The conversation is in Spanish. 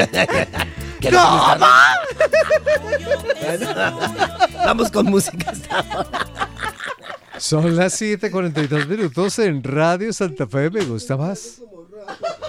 ¿Cómo? Vamos con música. Son las 7:42 en Radio Santa Fe. Me gusta más.